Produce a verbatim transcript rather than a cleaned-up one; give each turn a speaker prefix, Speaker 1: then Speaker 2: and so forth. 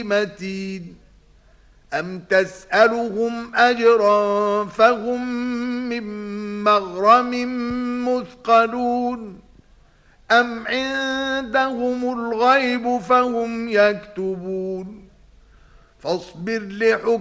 Speaker 1: متين أم تسألهم أجرا فهم من مغرم مثقلون أم عندهم الغيب فهم يكتبون فاصبر لحكم